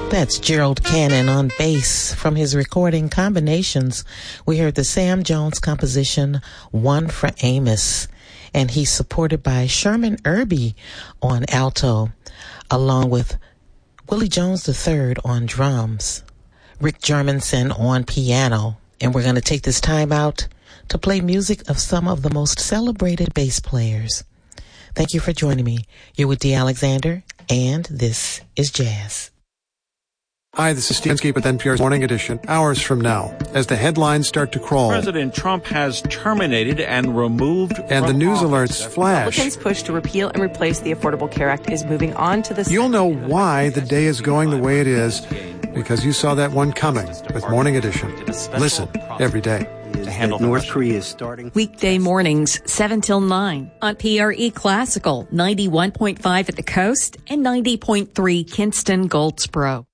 That's Gerald Cannon on bass. From his recording Combinations, we heard the Sam Jones composition One for Amos, and he's supported by Sherman Irby on alto, along with Willie Jones III on drums, Rick Germanson on piano, and we're going to take this time out to play music of some of the most celebrated bass players. Thank you for joining me. You're with Dee Alexander, and this is Jazz. Hi, this is Steve Inskeep with NPR's Morning Edition. Hours from now, as the headlines start to crawl, President Trump has terminated and removed and the news alerts flash, Republicans' push to repeal and replace the Affordable Care Act is moving on to the... You'll know why the day is going the way it is, because you saw that one coming with Morning Edition. Listen every day. To handle North Korea is starting. Weekday mornings, 7 till 9 on PRE Classical, 91.5 at the coast and 90.3 Kinston Goldsboro.